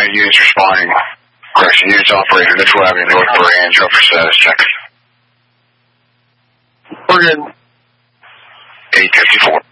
units responding. Correction, units operator, Mitchell Avenue, North Brand, drop for status check. We're good. 854.